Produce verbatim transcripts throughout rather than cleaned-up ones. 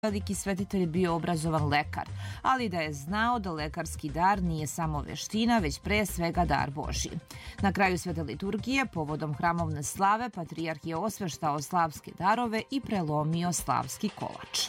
veliki svetitelj bio obrazovan lekar, ali da je znao da lekarski dar nije samo veština, već pre svega dar Božji. Na kraju svete liturgije, povodom hramovne slave, patrijarh je osveštao slavske darove i prelomio slavski kolač.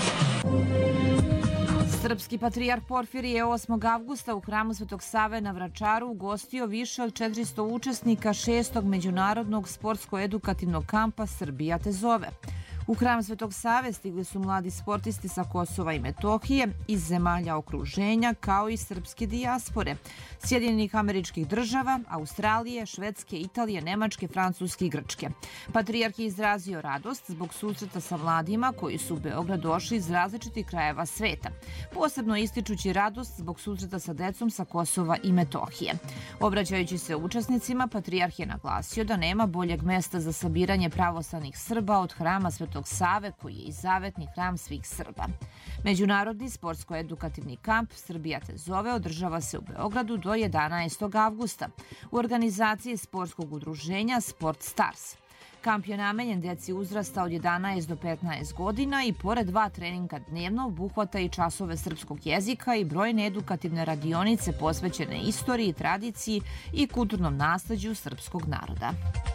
Srpski patrijarh Porfirije je osmog avgusta u hramu Svetog Save na Vračaru ugostio više od četiristo učesnika šestog međunarodnog sportsko-edukativnog kampa Srbija te zove. U hram Svetog Save stigli su mladi sportisti sa Kosova i Metohije, iz zemalja okruženja, kao i srpske dijaspore, Sjedinjenih Američkih Država, Australije, Švedske, Italije, Nemačke, Francuske i Grčke. Patrijarh je izrazio radost zbog susreta sa mladima koji su u Beograd došli iz različitih krajeva sveta, posebno ističući radost zbog susreta sa decom sa Kosova i Metohije. Obraćajući se učesnicima, patrijarh je naglasio da nema boljeg mesta za sabiranje pravoslavnih Srba od hrama Svetog Save, koji je i zavetni hram svih Srba. Međunarodni sportsko-edukativni kamp Srbija te zove održava se u Beogradu do jedanaestog avgusta u organizaciji sportskog udruženja Sport Stars. Kamp je namenjen deci uzrasta od jedanaest do petnaest godina i pored dva treninga dnevno obuhvata i časove srpskog jezika i brojne edukativne radionice posvećene istoriji, tradiciji i kulturnom nasleđu srpskog naroda.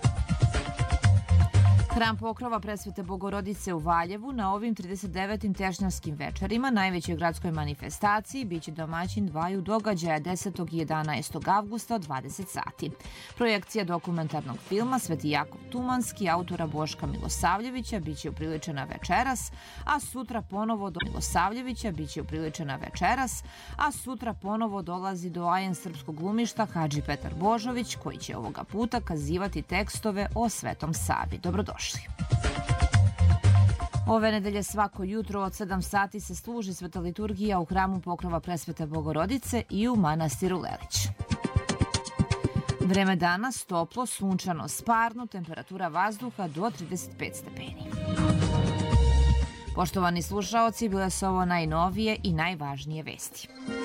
Hram Pokrova Presvete Bogorodice u Valjevu na ovim trideset devetim tešnjarskim večerima, najvećoj gradskoj manifestaciji, biće domaćin dvaju događaja desetog i jedanaestog avgusta od dvadeset sati. Projekcija dokumentarnog filma Sveti Jakov Tumanski autora Boška Milosavljevića biće upriličena večeras, a sutra ponovo do Milosavljevića biće upriličena večeras, a sutra ponovo dolazi doajen srpskog glumišta Hadži Petar Božović, koji će ovoga puta kazivati tekstove o Svetom Savi. Dobrodošli. Ove nedelje svako jutro od sedam sati se služi sveta liturgija u hramu Pokrova Presvete Bogorodice i u manastiru Lelić. Vreme danas toplo, sunčano, sparno, temperatura vazduha do trideset pet stepeni. Poštovani slušaoci, bile su ovo najnovije i najvažnije vesti.